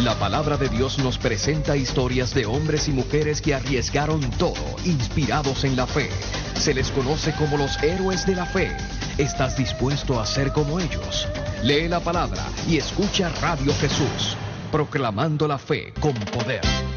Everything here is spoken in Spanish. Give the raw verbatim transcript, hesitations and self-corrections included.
La palabra de Dios nos presenta historias de hombres y mujeres que arriesgaron todo, inspirados en la fe. Se les conoce como los héroes de la fe. ¿Estás dispuesto a ser como ellos? Lee la palabra y escucha Radio Jesús, proclamando la fe con poder.